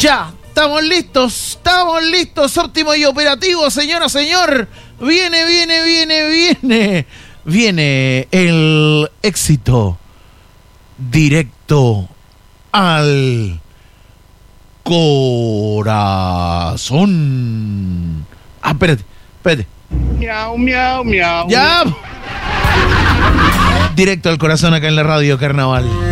Ya, estamos listos, óptimo y operativo, señora, señor. Viene el éxito directo al corazón. Ah, espérate. Miau, miau, miau. Ya. Directo al corazón acá en la radio Carnaval.